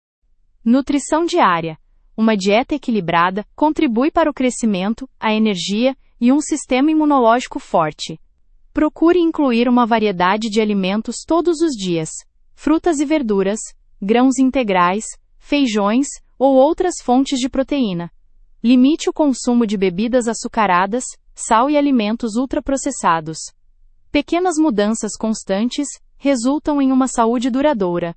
Nutrição diária. Uma dieta equilibrada contribui para o crescimento, a energia e um sistema imunológico forte. Procure incluir uma variedade de alimentos todos os dias: frutas e verduras, grãos integrais, feijões ou outras fontes de proteína. Limite o consumo de bebidas açucaradas, sal e alimentos ultraprocessados. Pequenas mudanças constantes resultam em uma saúde duradoura.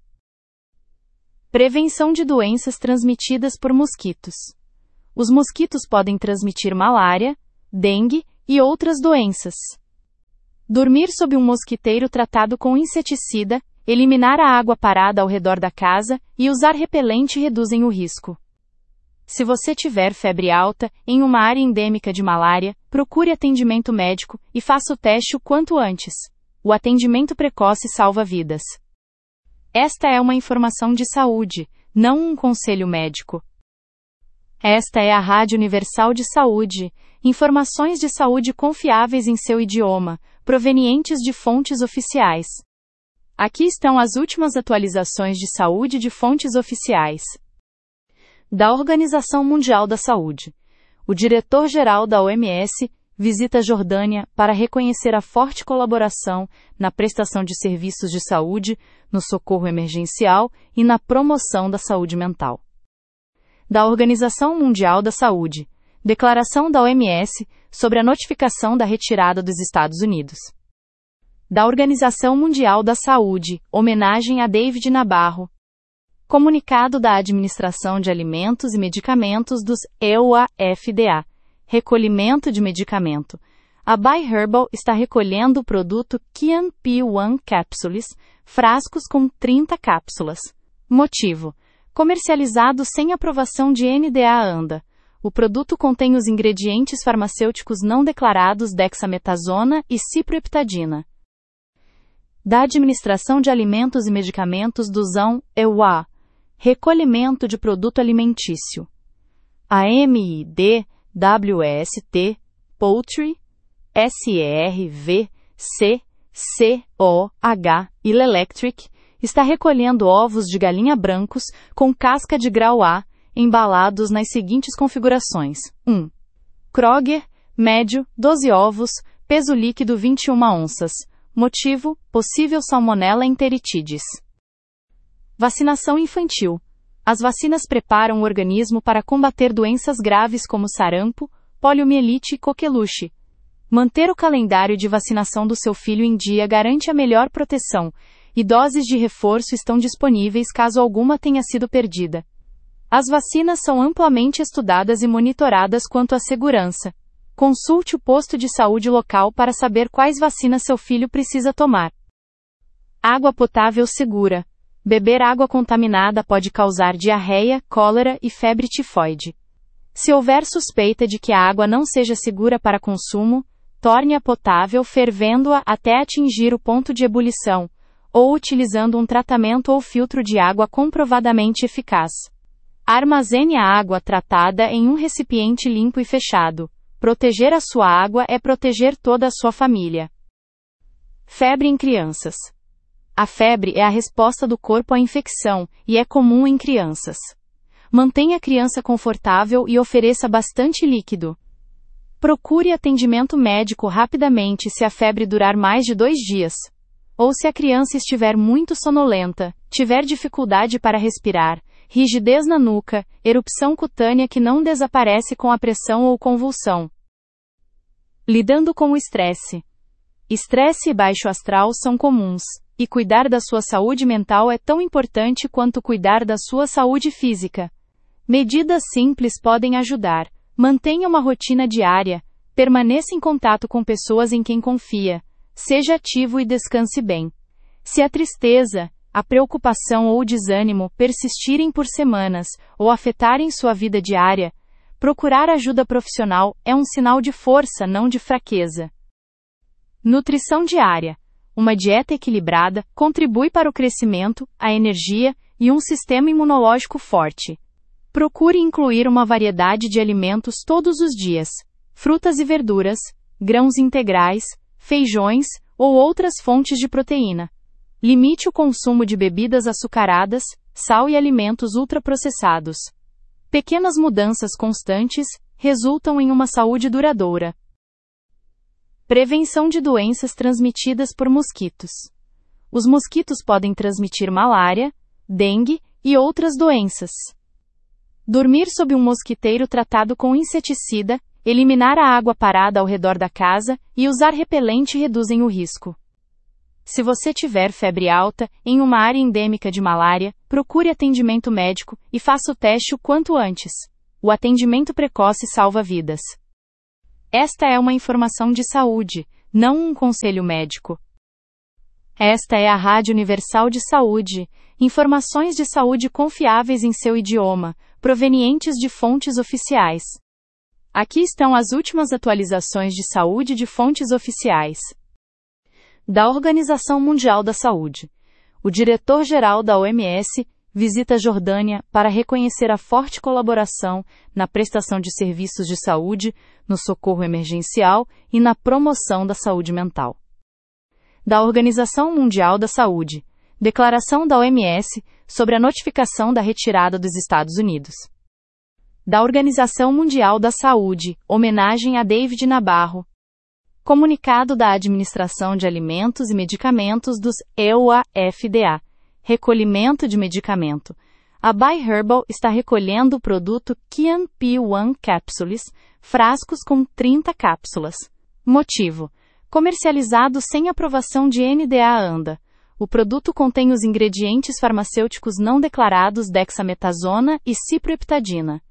Prevenção de doenças transmitidas por mosquitos. Os mosquitos podem transmitir malária, dengue e outras doenças. Dormir sob um mosquiteiro tratado com inseticida, eliminar a água parada ao redor da casa e usar repelente reduzem o risco. Se você tiver febre alta, em uma área endêmica de malária, procure atendimento médico e faça o teste o quanto antes. O atendimento precoce salva vidas. Esta é uma informação de saúde, não um conselho médico. Esta é a Rádio Universal de Saúde, informações de saúde confiáveis em seu idioma, provenientes de fontes oficiais. Aqui estão as últimas atualizações de saúde de fontes oficiais. Da Organização Mundial da Saúde. O diretor-geral da O M S visita a Jordânia para reconhecer a forte colaboração na prestação de serviços de saúde, no socorro emergencial e na promoção da saúde mental. Da Organização Mundial da Saúde. Declaração da O M S sobre a notificação da retirada dos Estados Unidos. Da Organização Mundial da Saúde, homenagem a David Nabarro. Comunicado da Administração de Alimentos e Medicamentos dos E U A F D A. Recolhimento de medicamento. A By-Herbal está recolhendo o produto K N P um Capsules, frascos com trinta cápsulas. Motivo: comercializado sem aprovação de N D A ANDA. O produto contém os ingredientes farmacêuticos não declarados dexametasona e ciproheptadina. Da Administração de Alimentos e Medicamentos do Zão E U A. Recolhimento de produto alimentício. A M I D W S T Poultry S R V C C O H e Electric está recolhendo ovos de galinha brancos com casca de grau A, embalados nas seguintes configurações: um. Kroger, médio, doze ovos, peso líquido vinte e uma onças. Motivo: possível Salmonella enteritidis. Vacinação infantil. As vacinas preparam o organismo para combater doenças graves como sarampo, poliomielite e coqueluche. Manter o calendário de vacinação do seu filho em dia garante a melhor proteção, e doses de reforço estão disponíveis caso alguma tenha sido perdida. As vacinas são amplamente estudadas e monitoradas quanto à segurança. Consulte o posto de saúde local para saber quais vacinas seu filho precisa tomar. Água potável segura. Beber água contaminada pode causar diarreia, cólera e febre tifoide. Se houver suspeita de que a água não seja segura para consumo, torne-a potável fervendo-a até atingir o ponto de ebulição, ou utilizando um tratamento ou filtro de água comprovadamente eficaz. Armazene a água tratada em um recipiente limpo e fechado. Proteger a sua água é proteger toda a sua família. Febre em crianças. A febre é a resposta do corpo à infecção e é comum em crianças. Mantenha a criança confortável e ofereça bastante líquido. Procure atendimento médico rapidamente se a febre durar mais de dois dias. Ou se a criança estiver muito sonolenta, tiver dificuldade para respirar, rigidez na nuca, erupção cutânea que não desaparece com a pressão ou convulsão. Lidando com o estresse. Estresse e baixo astral são comuns, e cuidar da sua saúde mental é tão importante quanto cuidar da sua saúde física. Medidas simples podem ajudar. Mantenha uma rotina diária, permaneça em contato com pessoas em quem confia, seja ativo e descanse bem. Se a tristeza, a preocupação ou o desânimo persistirem por semanas ou afetarem sua vida diária, procurar ajuda profissional é um sinal de força, não de fraqueza. Nutrição diária. Uma dieta equilibrada contribui para o crescimento, a energia e um sistema imunológico forte. Procure incluir uma variedade de alimentos todos os dias: frutas e verduras, grãos integrais, feijões ou outras fontes de proteína. Limite o consumo de bebidas açucaradas, sal e alimentos ultraprocessados. Pequenas mudanças constantes resultam em uma saúde duradoura. Prevenção de doenças transmitidas por mosquitos. Os mosquitos podem transmitir malária, dengue e outras doenças. Dormir sob um mosquiteiro tratado com inseticida, eliminar a água parada ao redor da casa e usar repelente reduzem o risco. Se você tiver febre alta, em uma área endêmica de malária, procure atendimento médico e faça o teste o quanto antes. O atendimento precoce salva vidas. Esta é uma informação de saúde, não um conselho médico. Esta é a Rádio Universal de Saúde, informações de saúde confiáveis em seu idioma, provenientes de fontes oficiais. Aqui estão as últimas atualizações de saúde de fontes oficiais. Da Organização Mundial da Saúde. O diretor-geral da O M S visita a Jordânia para reconhecer a forte colaboração na prestação de serviços de saúde, no socorro emergencial e na promoção da saúde mental. Da Organização Mundial da Saúde. Declaração da O M S sobre a notificação da retirada dos Estados Unidos. Da Organização Mundial da Saúde, homenagem a David Nabarro. Comunicado da Administração de Alimentos e Medicamentos dos E U A F D A. Recolhimento de medicamento. A By-Herbal está recolhendo o produto Q M P um Capsules, frascos com trinta cápsulas. Motivo: comercializado sem aprovação de N D A ANDA. O produto contém os ingredientes farmacêuticos não declarados dexametasona e ciproheptadina.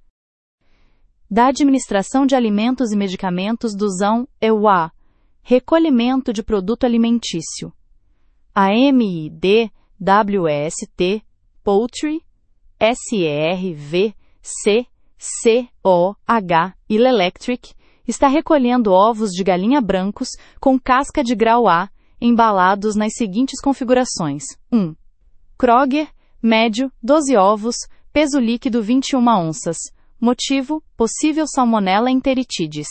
Da Administração de Alimentos e Medicamentos do Z A M E U A. Recolhimento de produto alimentício. A M I D W S T Poultry S R V C C O H e Electric está recolhendo ovos de galinha brancos com casca de grau A, embalados nas seguintes configurações: um. Kroger, médio, doze ovos, peso líquido vinte e uma onças. Motivo: possível Salmonella enteritidis.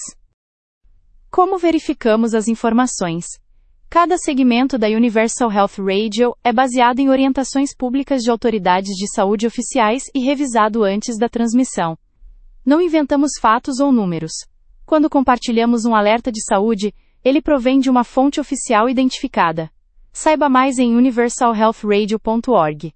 Como verificamos as informações? Cada segmento da Universal Health Radio é baseado em orientações públicas de autoridades de saúde oficiais e revisado antes da transmissão. Não inventamos fatos ou números. Quando compartilhamos um alerta de saúde, ele provém de uma fonte oficial identificada. Saiba mais em universal health radio ponto org.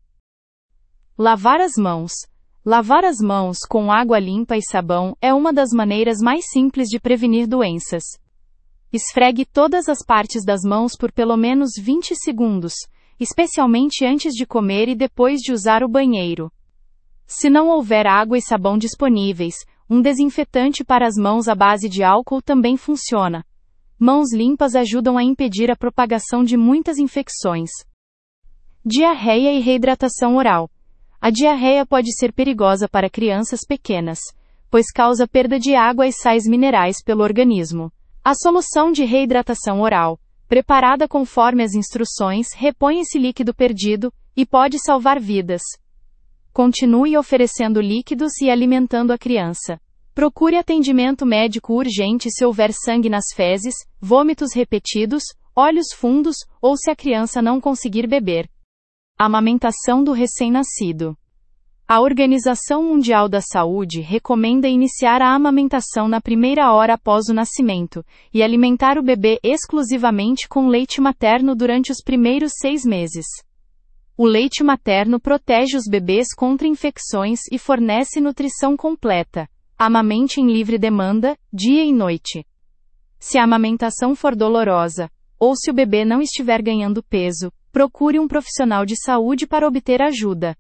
Lavar as mãos. Lavar as mãos com água limpa e sabão é uma das maneiras mais simples de prevenir doenças. Esfregue todas as partes das mãos por pelo menos vinte segundos, especialmente antes de comer e depois de usar o banheiro. Se não houver água e sabão disponíveis, um desinfetante para as mãos à base de álcool também funciona. Mãos limpas ajudam a impedir a propagação de muitas infecções. Diarreia e reidratação oral. A diarreia pode ser perigosa para crianças pequenas, pois causa perda de água e sais minerais pelo organismo. A solução de reidratação oral, preparada conforme as instruções, repõe esse líquido perdido e pode salvar vidas. Continue oferecendo líquidos e alimentando a criança. Procure atendimento médico urgente se houver sangue nas fezes, vômitos repetidos, olhos fundos ou se a criança não conseguir beber. Amamentação do recém-nascido. A Organização Mundial da Saúde recomenda iniciar a amamentação na primeira hora após o nascimento e alimentar o bebê exclusivamente com leite materno durante os primeiros seis meses. O leite materno protege os bebês contra infecções e fornece nutrição completa. Amamente em livre demanda, dia e noite. Se a amamentação for dolorosa, ou se o bebê não estiver ganhando peso, procure um profissional de saúde para obter ajuda.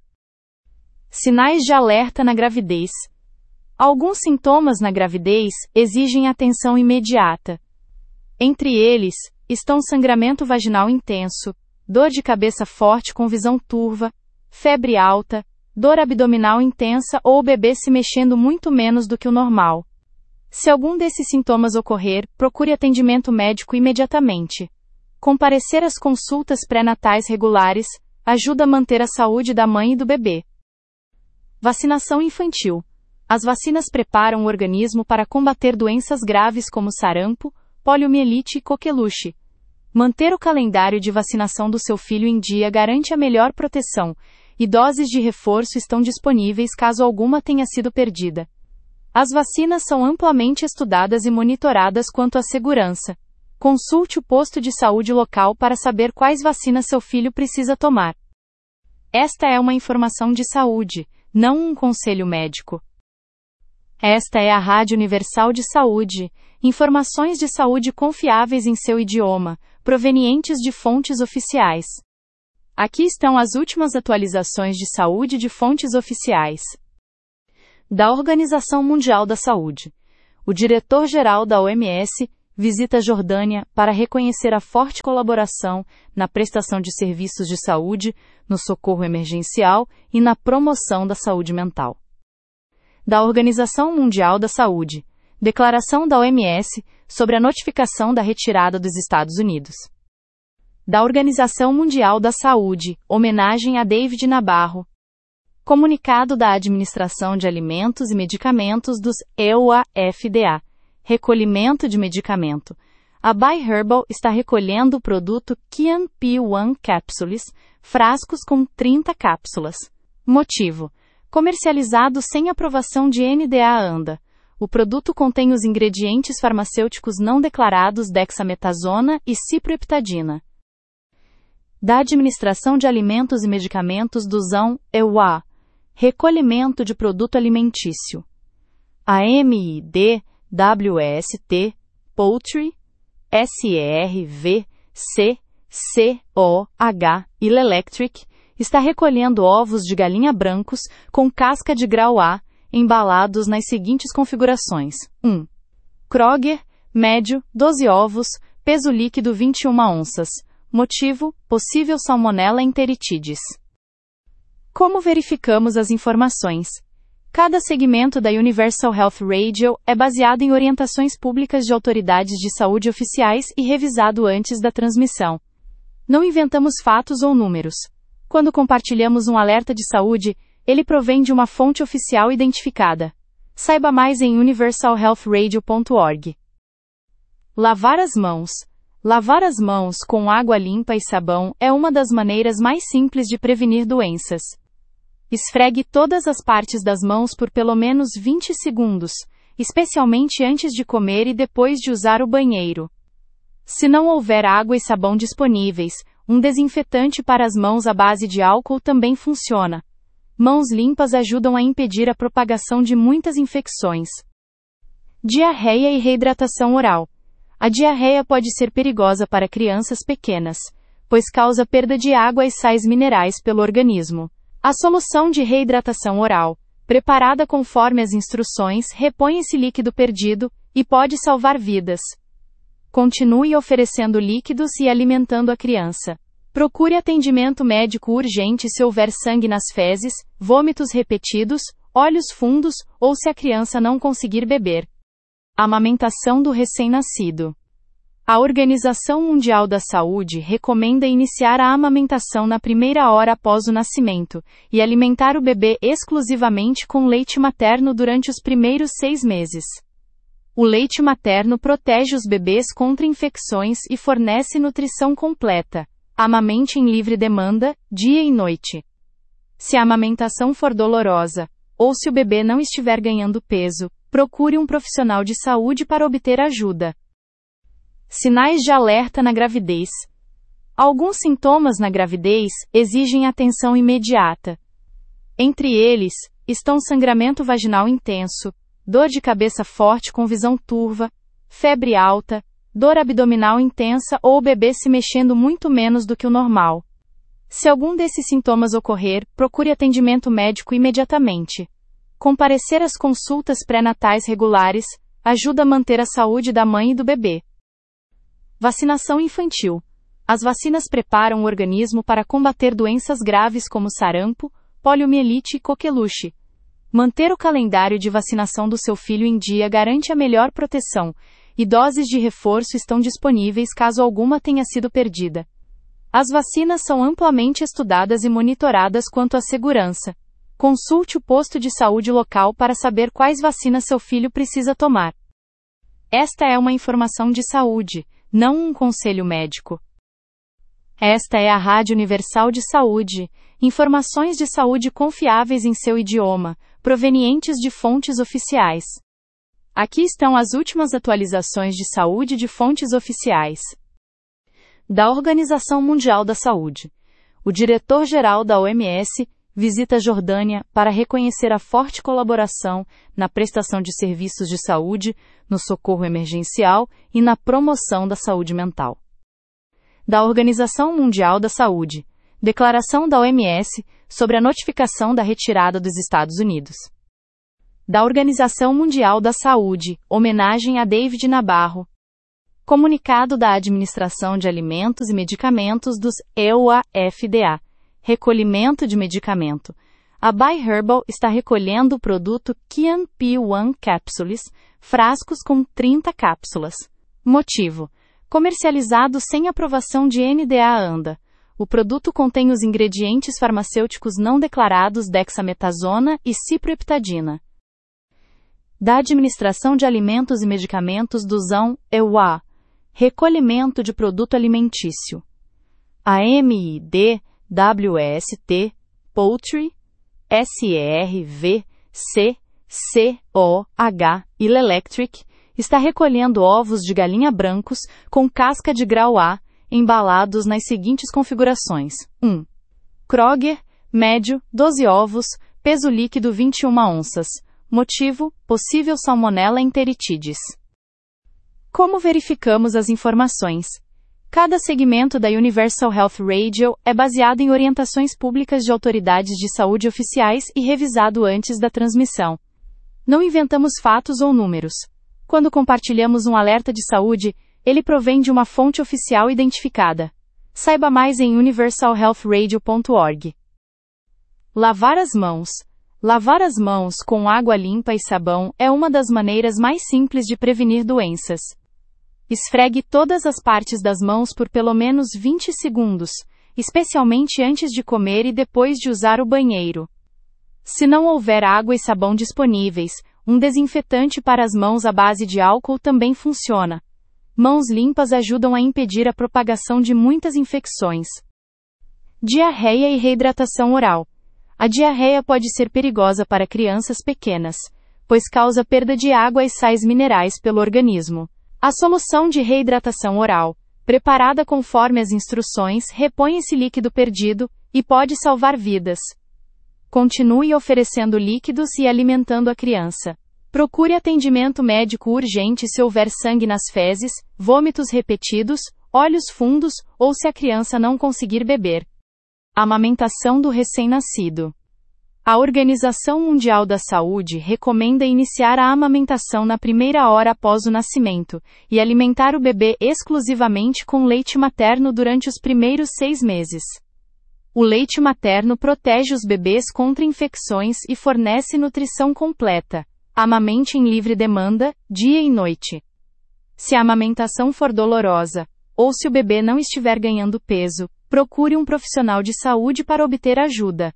Sinais de alerta na gravidez. Alguns sintomas na gravidez exigem atenção imediata. Entre eles, estão sangramento vaginal intenso, dor de cabeça forte com visão turva, febre alta, dor abdominal intensa ou o bebê se mexendo muito menos do que o normal. Se algum desses sintomas ocorrer, procure atendimento médico imediatamente. Comparecer às consultas pré-natais regulares ajuda a manter a saúde da mãe e do bebê. Vacinação infantil. As vacinas preparam o organismo para combater doenças graves como sarampo, poliomielite e coqueluche. Manter o calendário de vacinação do seu filho em dia garante a melhor proteção, e doses de reforço estão disponíveis caso alguma tenha sido perdida. As vacinas são amplamente estudadas e monitoradas quanto à segurança. Consulte o posto de saúde local para saber quais vacinas seu filho precisa tomar. Esta é uma informação de saúde, não um conselho médico. Esta é a Rádio Universal de Saúde. Informações de saúde confiáveis em seu idioma, provenientes de fontes oficiais. Aqui estão as últimas atualizações de saúde de fontes oficiais. Da Organização Mundial da Saúde. O diretor-geral da O M S visita a Jordânia para reconhecer a forte colaboração na prestação de serviços de saúde, no socorro emergencial e na promoção da saúde mental. Da Organização Mundial da Saúde. Declaração da O M S sobre a notificação da retirada dos Estados Unidos. Da Organização Mundial da Saúde, homenagem a David Nabarro. Comunicado da Administração de Alimentos e Medicamentos dos E U A F D A. Recolhimento de medicamento. A By-Herbal está recolhendo o produto Kian P um Capsules, frascos com trinta cápsulas. Motivo: comercializado sem aprovação de N D A ANDA. O produto contém os ingredientes farmacêuticos não declarados dexametasona e ciproheptadina. Da Administração de Alimentos e Medicamentos do Z A M E U A. Recolhimento de produto alimentício. A M I D W S T Poultry S R V C C O H e Electric está recolhendo ovos de galinha brancos com casca de grau A, embalados nas seguintes configurações: um. Kroger, médio, doze ovos, peso líquido vinte e uma onças. Motivo: possível Salmonella enteritidis. Como verificamos as informações? Cada segmento da Universal Health Radio é baseado em orientações públicas de autoridades de saúde oficiais e revisado antes da transmissão. Não inventamos fatos ou números. Quando compartilhamos um alerta de saúde, ele provém de uma fonte oficial identificada. Saiba mais em universal health radio ponto org. Lavar as mãos. Lavar as mãos com água limpa e sabão é uma das maneiras mais simples de prevenir doenças. Esfregue todas as partes das mãos por pelo menos vinte segundos, especialmente antes de comer e depois de usar o banheiro. Se não houver água e sabão disponíveis, um desinfetante para as mãos à base de álcool também funciona. Mãos limpas ajudam a impedir a propagação de muitas infecções. Diarreia e reidratação oral. A diarreia pode ser perigosa para crianças pequenas, pois causa perda de água e sais minerais pelo organismo. A solução de reidratação oral, preparada conforme as instruções, repõe esse líquido perdido e pode salvar vidas. Continue oferecendo líquidos e alimentando a criança. Procure atendimento médico urgente se houver sangue nas fezes, vômitos repetidos, olhos fundos ou se a criança não conseguir beber. Amamentação do recém-nascido. A Organização Mundial da Saúde recomenda iniciar a amamentação na primeira hora após o nascimento e alimentar o bebê exclusivamente com leite materno durante os primeiros seis meses. O leite materno protege os bebês contra infecções e fornece nutrição completa. Amamente em livre demanda, dia e noite. Se a amamentação for dolorosa, ou se o bebê não estiver ganhando peso, procure um profissional de saúde para obter ajuda. Sinais de alerta na gravidez. Alguns sintomas na gravidez exigem atenção imediata. Entre eles, estão sangramento vaginal intenso, dor de cabeça forte com visão turva, febre alta, dor abdominal intensa ou o bebê se mexendo muito menos do que o normal. Se algum desses sintomas ocorrer, procure atendimento médico imediatamente. Comparecer às consultas pré-natais regulares ajuda a manter a saúde da mãe e do bebê. Vacinação infantil. As vacinas preparam o organismo para combater doenças graves como sarampo, poliomielite e coqueluche. Manter o calendário de vacinação do seu filho em dia garante a melhor proteção, e doses de reforço estão disponíveis caso alguma tenha sido perdida. As vacinas são amplamente estudadas e monitoradas quanto à segurança. Consulte o posto de saúde local para saber quais vacinas seu filho precisa tomar. Esta é uma informação de saúde, não um conselho médico. Esta é a Rádio Universal de Saúde, informações de saúde confiáveis em seu idioma, provenientes de fontes oficiais. Aqui estão as últimas atualizações de saúde de fontes oficiais. Da Organização Mundial da Saúde. O diretor-geral da O M S visita a Jordânia para reconhecer a forte colaboração na prestação de serviços de saúde, no socorro emergencial e na promoção da saúde mental. Da Organização Mundial da Saúde, declaração da O M S sobre a notificação da retirada dos Estados Unidos. Da Organização Mundial da Saúde, homenagem a David Nabarro. Comunicado da Administração de Alimentos e Medicamentos dos E U A F D A. Recolhimento de medicamento. A By Herbal está recolhendo o produto Kian P um Capsules, frascos com trinta cápsulas. Motivo: comercializado sem aprovação de N D A ANDA. O produto contém os ingredientes farmacêuticos não declarados dexametasona e ciproheptadina. Da Administração de Alimentos e Medicamentos do Z A M E U A. Recolhimento de produto alimentício. A M I D W S T Poultry S E R V C C O H e Electric está recolhendo ovos de galinha brancos com casca de grau A, embalados nas seguintes configurações: um. Kroger, médio, doze ovos, peso líquido vinte e uma onças. Motivo: possível Salmonella enteritidis. Como verificamos as informações? Cada segmento da Universal Health Radio é baseado em orientações públicas de autoridades de saúde oficiais e revisado antes da transmissão. Não inventamos fatos ou números. Quando compartilhamos um alerta de saúde, ele provém de uma fonte oficial identificada. Saiba mais em universal health radio ponto org. Lavar as mãos. Lavar as mãos com água limpa e sabão é uma das maneiras mais simples de prevenir doenças. Esfregue todas as partes das mãos por pelo menos vinte segundos, especialmente antes de comer e depois de usar o banheiro. Se não houver água e sabão disponíveis, um desinfetante para as mãos à base de álcool também funciona. Mãos limpas ajudam a impedir a propagação de muitas infecções. Diarreia e reidratação oral. A diarreia pode ser perigosa para crianças pequenas, pois causa perda de água e sais minerais pelo organismo. A solução de reidratação oral, preparada conforme as instruções, repõe esse líquido perdido e pode salvar vidas. Continue oferecendo líquidos e alimentando a criança. Procure atendimento médico urgente se houver sangue nas fezes, vômitos repetidos, olhos fundos ou se a criança não conseguir beber. Amamentação do recém-nascido. A Organização Mundial da Saúde recomenda iniciar a amamentação na primeira hora após o nascimento e alimentar o bebê exclusivamente com leite materno durante os primeiros seis meses. O leite materno protege os bebês contra infecções e fornece nutrição completa. Amamente em livre demanda, dia e noite. Se a amamentação for dolorosa, ou se o bebê não estiver ganhando peso, procure um profissional de saúde para obter ajuda.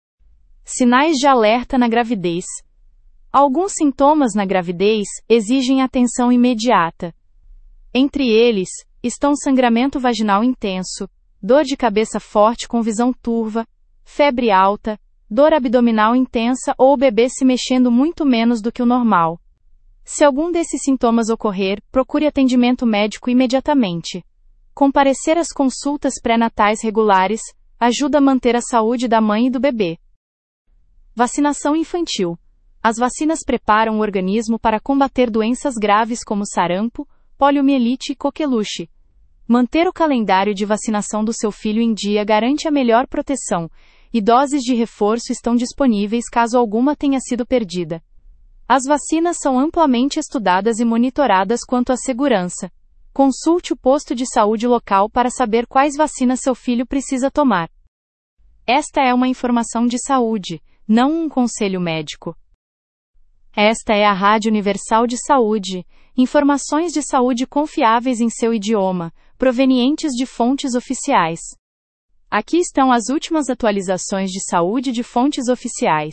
Sinais de alerta na gravidez. Alguns sintomas na gravidez exigem atenção imediata. Entre eles, estão sangramento vaginal intenso, dor de cabeça forte com visão turva, febre alta, dor abdominal intensa ou o bebê se mexendo muito menos do que o normal. Se algum desses sintomas ocorrer, procure atendimento médico imediatamente. Comparecer às consultas pré-natais regulares ajuda a manter a saúde da mãe e do bebê. Vacinação infantil. As vacinas preparam o organismo para combater doenças graves como sarampo, poliomielite e coqueluche. Manter o calendário de vacinação do seu filho em dia garante a melhor proteção, e doses de reforço estão disponíveis caso alguma tenha sido perdida. As vacinas são amplamente estudadas e monitoradas quanto à segurança. Consulte o posto de saúde local para saber quais vacinas seu filho precisa tomar. Esta é uma informação de saúde, não um conselho médico. Esta é a Rádio Universal de Saúde, informações de saúde confiáveis em seu idioma, provenientes de fontes oficiais. Aqui estão as últimas atualizações de saúde de fontes oficiais.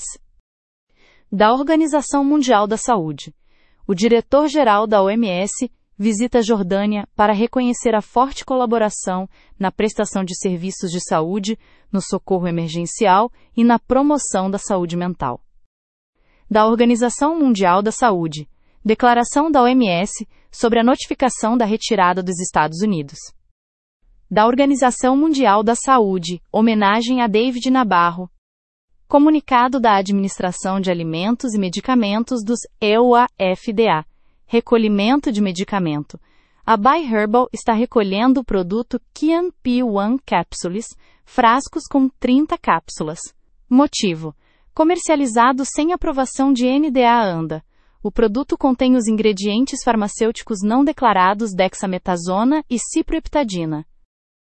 Da Organização Mundial da Saúde. O diretor-geral da O M S visita a Jordânia para reconhecer a forte colaboração na prestação de serviços de saúde, no socorro emergencial e na promoção da saúde mental. Da Organização Mundial da Saúde. Declaração da O M S sobre a notificação da retirada dos Estados Unidos. Da Organização Mundial da Saúde, homenagem a David Nabarro. Comunicado da Administração de Alimentos e Medicamentos dos E U A F D A. Recolhimento de medicamento. A By Herbal está recolhendo o produto Kian P um Capsules, frascos com trinta cápsulas. Motivo: comercializado sem aprovação de N D A ANDA. O produto contém os ingredientes farmacêuticos não declarados dexametasona e ciproheptadina.